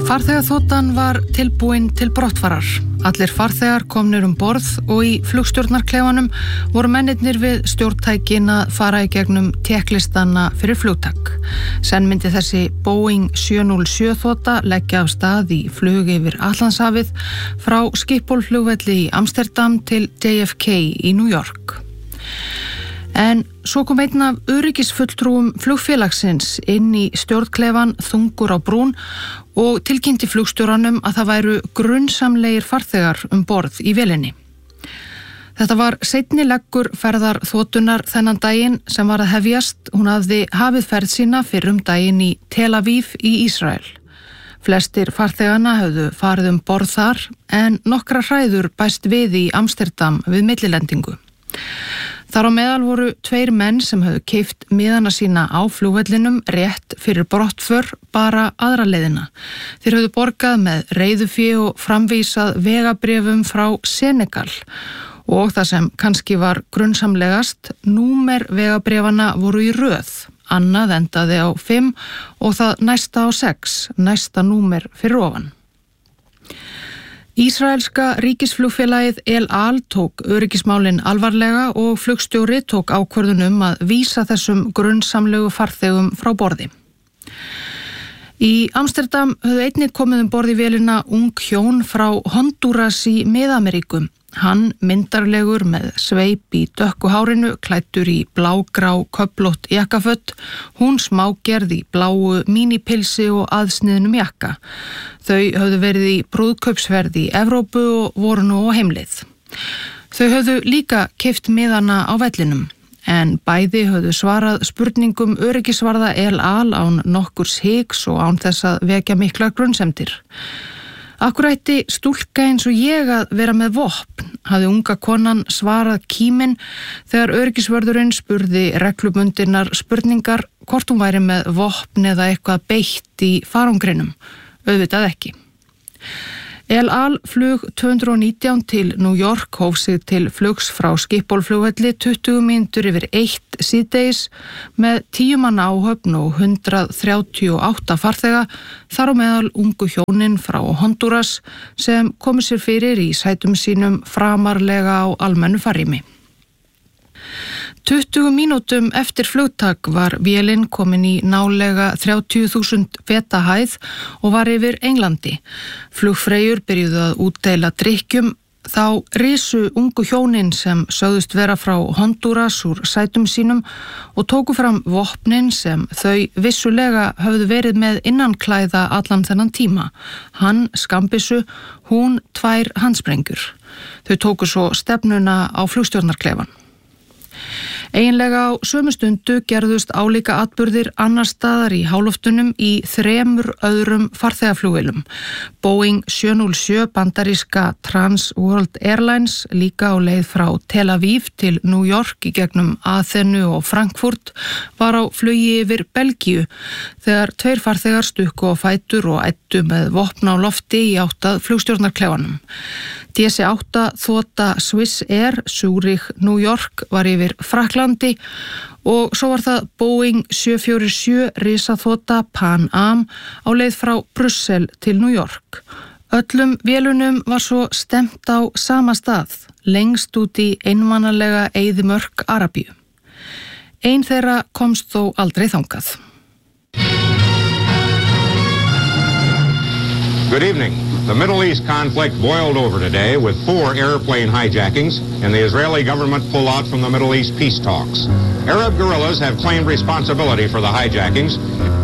Farþegaþotan var tilbúin til brottfarar. Allir farþegar komnir borð og í flugstjórnarklefanum voru mennirnir við stjórntækin að fara í gegnum tékklistana fyrir flugtak. Senn myndi þessi Boeing 707 þota leggja af stað í flug yfir Atlantshafið frá Schiphol-flugvelli í Amsterdam til JFK í New York. En svo kom einn af öryggisfulltrúum flugfélagsins inn í stjórnklefan þungur á brún og tilkynnti flugstjóranum að það væru grunnsamlegir farþegar borð í vélinni. Þetta var seinni leggur ferðar þotunar þennan daginn sem var að hefjast. Hún hafði hafið ferð sína fyrr daginn í Tel Aviv í Ísrael. Flestir farþegana höfðu farið borð þar en nokkrar hræður bæst við í Amsterdam við millilendingu. Þar á meðal voru 2 menn sem höfðu keypt miðana sína á flugvellinum rétt fyrir brottför bara aðra leiðina. Þeir höfðu borgað með reiðufé og framvísað vegabréfum frá Senegal og það sem kannski var grunnsamlegast, númer vegabréfana voru í röð. Annað endaði á 5 og það næsta á 6, næsta númer fyrir ofan. Ísraelska ríkisflugfélagið El Al tók öryggismálin alvarlega og flugstjóri tók ákvörðun að vísa þessum grunnsamlegu farþegum frá borði. Í Amsterdam höfðu einnig komið borð í vélina ung hjón frá Honduras í Mið-Ameríku. Hann myndarlegur með sveip í dökku hárinu, klæddur í blágrá köflótt jakkafött, hún smágerð í bláu mínipilsi og aðsniðnum jakka. Þau höfðu verið í brúðkaupsferð í Evrópu og voru nú á heimleið. Þau höfðu líka keypt miðana á vellinum, en bæði höfðu svarað spurningum öryggisvarða El Al án nokkurs hiks og án þess að vekja miklar grunnsemdir. Akkur ætti stúlka eins og ég að vera með vopn, hafði unga konan svarað kíminn þegar öryggisvörðurinn spurði reglubundinnar spurningar hvort hún væri með vopn eða eitthvað beitt í farangrinum. Auðvitað ekki. El Al flug 219 til New York hóf sig til flugs frá Schiphol-flugvelli 20 mínútur yfir 1 síðdegis með 10 manna áhöfn og 138 farþega, þar á meðal ungu hjónin frá Honduras sem komu sér fyrir í sætum sínum framarlega á almennu farrými. 20 mínútum eftir flugtak var vélin komin í nálega 30.000 feta hæð og var yfir Englandi. Flugfreyjur byrjuðu að útdeila drykkjum. Þá risu ungu hjónin sem sögðust vera frá Honduras úr sætum sínum og tóku fram vopnin sem þau vissulega höfðu verið með innanklæða allan þennan tíma. Hann skambissu, hún 2 handsprengjur. Þau tóku svo stefnuna á flugstjórnarklefan. Eiginlega á sömu stundu gerðust álíka atburðir annars staðar í háloftunum í 3 öðrum farþegaflugvélum. Boeing 707 bandaríska Trans World Airlines líka á leið frá Tel Aviv til New York í gegnum Aþenu og Frankfurt var á flugi yfir Belgíu þegar 2 farþegar stukku á fætur og æddu með vopn á lofti í átt að flugstjórnarklefanum. DC-8 þota Swiss Air Zurich New York var yfir Frakklandi og svo var það Boeing 747 risaþota Pan Am á leið frá Brussel til New York. Öllum vélunum var svo stefnt á sama stað, lengst út í einmanalega eyðimörk Arabíu. Ein þeirra komst þó aldrei þangað. Good evening. The Middle East conflict boiled over today with 4 airplane hijackings and the Israeli government pullout from the Middle East peace talks. Arab guerrillas have claimed responsibility for the hijackings.